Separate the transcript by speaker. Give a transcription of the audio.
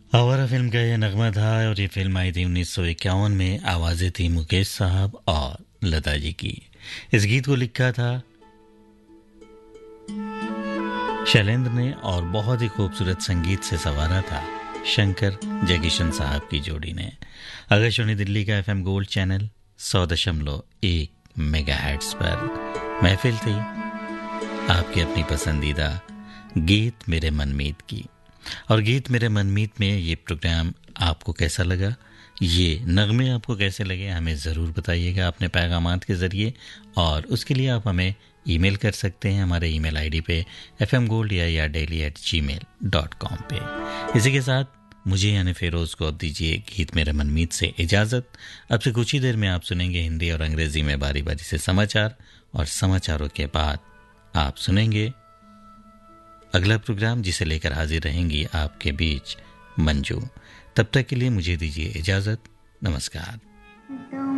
Speaker 1: आवारा फिल्म का यह नगमा था और ये फिल्म आई थी 1951 में। आवाज़ें थी मुकेश साहब और लता जी की। इस गीत को लिखा था शैलेंद्र ने और बहुत ही खूबसूरत संगीत से संवारा था शंकर जयकिशन साहब की जोड़ी ने। आकाशवाणी दिल्ली का एफएम गोल्ड चैनल 100.1 मेगाहर्ट्ज पर महफिल थी आपकी अपनी पसंदीदा गीत मेरे मनमीत की। और गीत मेरे मनमीत में ये प्रोग्राम आपको कैसा लगा, ये नगमे आपको कैसे लगे, हमें ज़रूर बताइएगा अपने पैगामात के ज़रिए। और उसके लिए आप हमें ईमेल कर सकते हैं हमारे ईमेल आईडी पे fmgold@gmail.com पे। इसी के साथ मुझे यानी फिरोज़ को अब दीजिए गीत मेरे मनमीत से इजाज़त। अब से कुछ ही देर में आप सुनेंगे हिंदी और अंग्रेज़ी में बारी बारी से समाचार, और समाचारों के बाद आप सुनेंगे अगला प्रोग्राम जिसे लेकर हाजिर रहेंगी आपके बीच मंजू। तब तक के लिए मुझे दीजिए इजाजत। नमस्कार।